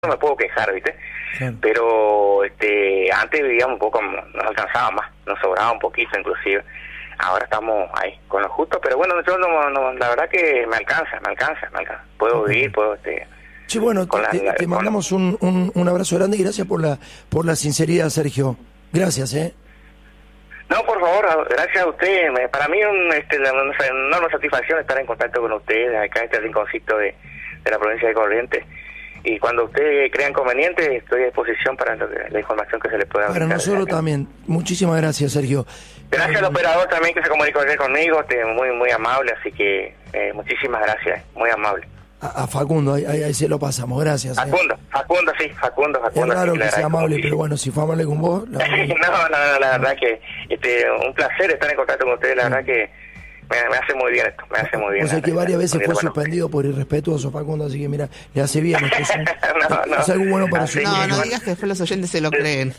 no me puedo quejar, ¿viste? Claro. Pero antes vivíamos un poco, nos alcanzaba más, nos sobraba un poquito inclusive. Ahora estamos ahí, con lo justo, pero bueno, nosotros la verdad que me alcanza. Puedo vivir, puedo... Sí, bueno, te mandamos un abrazo grande y gracias por la sinceridad, Sergio. Gracias, No, por favor, gracias a usted. Para mí es una enorme satisfacción estar en contacto con ustedes acá en este rinconcito de la provincia de Corrientes. Y cuando usted crea inconveniente, estoy a disposición para la información que se le pueda dar. Para nosotros también. Muchísimas gracias, Sergio. Gracias al operador también que se comunicó ayer conmigo, muy amable, así que muchísimas gracias, muy amable. A Facundo, ahí se lo pasamos, gracias. Facundo. Es raro sí, que sea amable, pero bueno, si fue amable con vos... No, la verdad que un placer estar en contacto con ustedes, la verdad que me hace muy bien esto, me hace muy bien. O sea que varias veces fue suspendido por irrespetuoso, Facundo, así que mira, le hace bien. Esto es algo bueno para su... No digas que después los oyentes se lo creen.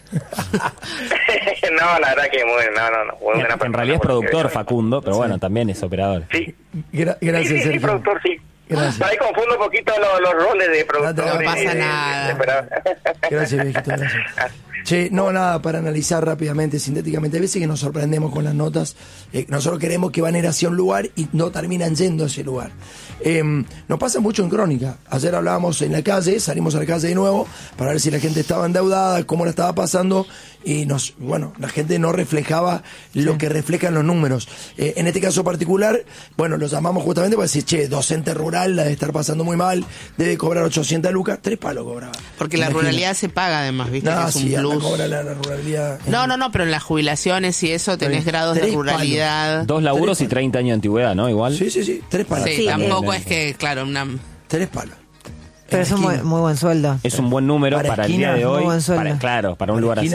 No, la verdad que muy buena. En realidad es productor, Facundo, pero bueno, también es operador. Sí. Gracias, Sergio. Sí, productor, sí. Gracias. Ahí confundo un poquito los roles de productor. No pasa nada. Gracias, viejito, gracias. Che, nada, para analizar rápidamente, sintéticamente, a veces que nos sorprendemos con las notas, nosotros queremos que van a ir hacia un lugar y no terminan yendo a ese lugar. Nos pasa mucho en Crónica. Ayer hablábamos en la calle, salimos a la calle de nuevo para ver si la gente estaba endeudada, cómo la estaba pasando, y la gente no reflejaba lo que reflejan los números. En este caso particular, lo llamamos justamente para decir, docente rural, la de estar pasando muy mal, debe cobrar 800 lucas, 3 palos cobraba. Porque la ruralidad se paga además, ¿viste? No, que es un sí, plus. Cobra la ruralidad. No, pero en las jubilaciones y eso tenés grados de ruralidad. Palos. 2 laburos y 30 años de antigüedad, ¿no? Igual. Sí, 3 palos. Sí, tampoco es que, claro, 3 palos. Pero es un muy buen sueldo. Es un buen número para el día de hoy. Para un lugar así.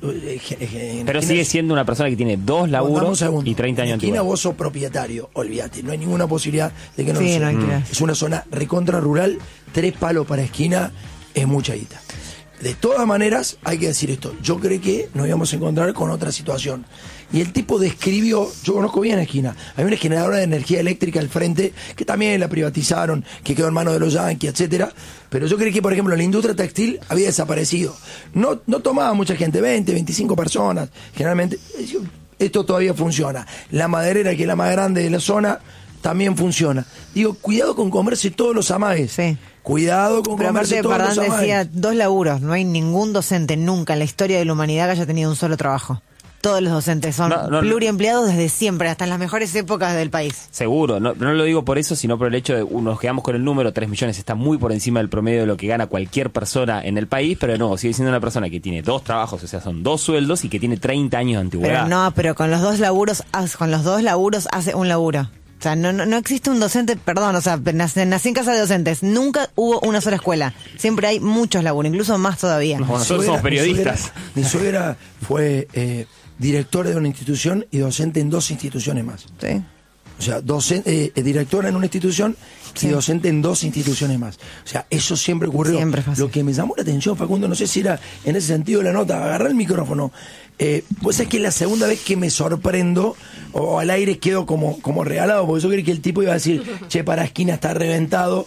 Pero sigue siendo una persona que tiene 2 laburos y 30 años de antigüedad. Vos sos propietario, olvídate, no hay ninguna posibilidad de que no lo sea. No es una zona recontra rural, 3 palos para esquina es mucha guita. De todas maneras, hay que decir esto, yo creo que nos íbamos a encontrar con otra situación. Y el tipo describió, yo conozco bien a Esquina, hay una generadora de energía eléctrica al frente, que también la privatizaron, que quedó en manos de los yanquis, etcétera. Pero yo creí que, por ejemplo, la industria textil había desaparecido. No tomaba mucha gente, 20, 25 personas, generalmente. Esto todavía funciona. La maderera, que es la más grande de la zona, también funciona. Digo, cuidado con comerse todos los amagues. Sí. Cuidado con comerse todos los amagues. Decía 2 laburos, no hay ningún docente nunca en la historia de la humanidad que haya tenido un solo trabajo. Todos los docentes son pluriempleados desde siempre, hasta en las mejores épocas del país. Seguro, no lo digo por eso, sino por el hecho de nos quedamos con el número, 3 millones está muy por encima del promedio de lo que gana cualquier persona en el país, pero no, sigue siendo una persona que tiene 2 trabajos, o sea, son 2 sueldos y que tiene 30 años de antigüedad. Pero con los 2 laburos hace un laburo. O sea, no existe un docente, perdón, o sea, nací en casa de docentes, nunca hubo una sola escuela, siempre hay muchos laburos, incluso más todavía. Nosotros somos periodistas. Mi suegra fue directora de una institución y docente en 2 instituciones más. Sí. O sea, directora en una institución y docente en 2 instituciones más. O sea, eso siempre ocurrió. Siempre fue así. Lo que me llamó la atención, Facundo, no sé si era en ese sentido la nota, agarrar el micrófono. Pues es que es la segunda vez que me sorprendo o al aire quedo como regalado, porque yo creí que el tipo iba a decir, para Esquina está reventado.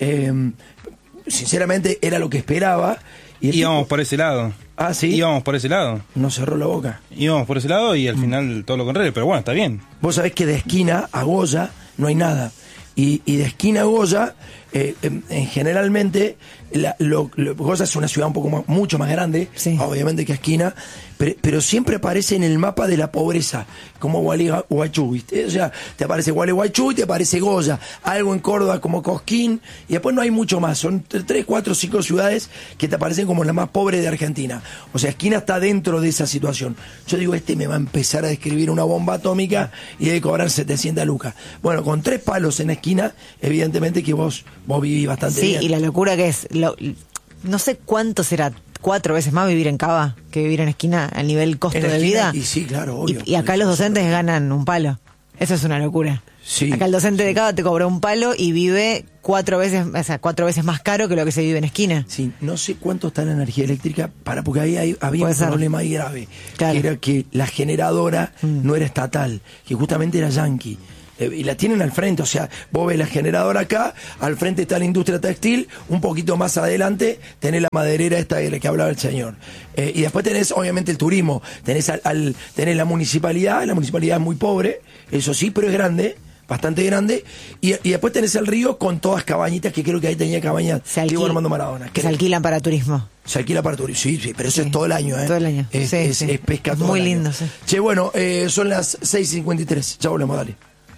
Sinceramente era lo que esperaba. Y íbamos por ese lado. Ah, sí. Íbamos por ese lado. No cerró la boca. Íbamos por ese lado y al final todo lo contrario, pero bueno, está bien. Vos sabés que de Esquina a Goya no hay nada. Y de Esquina a Goya, generalmente, Goya es una ciudad mucho más grande, obviamente que Esquina, pero siempre aparece en el mapa de la pobreza, como Gualeguaychú, ¿viste? O sea, te aparece Gualeguaychú y te aparece Goya, algo en Córdoba como Cosquín, y después no hay mucho más, son 3, 4, 5 ciudades que te aparecen como las más pobres de Argentina. O sea, Esquina está dentro de esa situación. Yo digo, me va a empezar a describir una bomba atómica y debe cobrar 700 lucas. Bueno, con 3 palos en Esquina, evidentemente que vos vivís bastante bien. Sí, y la locura que es, no sé cuánto será, 4 veces más vivir en Cava que vivir en Esquina a nivel costo de vida. Y sí, claro, obvio. Y acá los docentes ganan un palo. Eso es una locura. Sí. Acá el docente de Cava te cobra un palo y vive 4 veces más caro que lo que se vive en Esquina. Sí, no sé cuánto está la energía eléctrica, porque ahí había un problema ahí grave, claro. Que era que la generadora no era estatal, que justamente era yanqui. y la tienen al frente, o sea, vos ves la generadora acá, al frente está la industria textil, un poquito más adelante tenés la maderera esta de la que hablaba el señor. Y después tenés, obviamente, el turismo, tenés tenés la municipalidad es muy pobre, eso sí, pero es grande, bastante grande, y después tenés el río con todas cabañitas, que creo que ahí tenía cabañas Diego Armando Maradona. Se alquilan para turismo. Se alquila para turismo, sí, pero eso es todo el año, ¿eh? Todo el año. Es pesca todo muy el año. lindo, sí. Che, bueno, son las 6:53, ya volvemos, dale.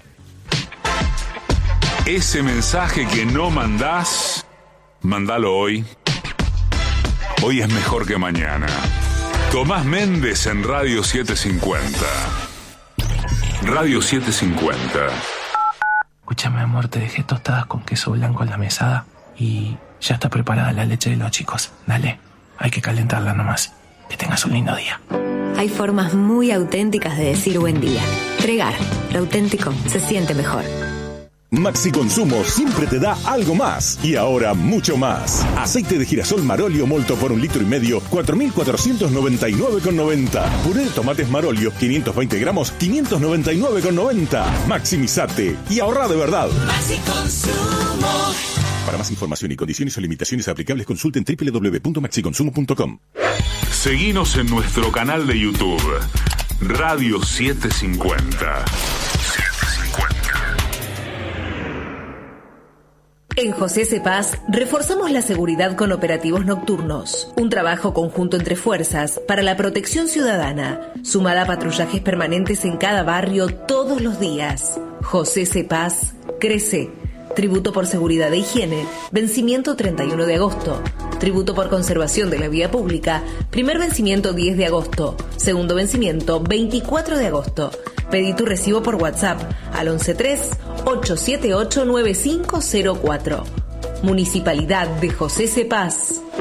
Ese mensaje que no mandás, mandalo hoy. Hoy es mejor que mañana. Tomás Méndez en Radio 750. Radio 750. Escúchame, amor, te dejé tostadas con queso blanco en la mesada y ya está preparada la leche de los chicos. Dale, hay que calentarla nomás. Que tengas un lindo día. Hay formas muy auténticas de decir buen día. Pregar, lo auténtico se siente mejor. Maxi Consumo siempre te da algo más. Y ahora mucho más. Aceite de girasol Marolio molto por 1,5 litros, 4.499,90. Puré de tomates Marolio, 520 gramos, 599,90. Maximizate y ahorra de verdad. Maxi Consumo. Para más información y condiciones o limitaciones aplicables, consulten www.maxiconsumo.com. Seguinos en nuestro canal de YouTube, Radio 750. En José Cepaz reforzamos la seguridad con operativos nocturnos, un trabajo conjunto entre fuerzas para la protección ciudadana, sumada a patrullajes permanentes en cada barrio todos los días. José Cepaz crece. Tributo por seguridad e higiene, vencimiento 31 de agosto. Tributo por conservación de la vía pública, primer vencimiento 10 de agosto, segundo vencimiento 24 de agosto. Pedí tu recibo por WhatsApp al 113-878-9504. Municipalidad de José Cepaz.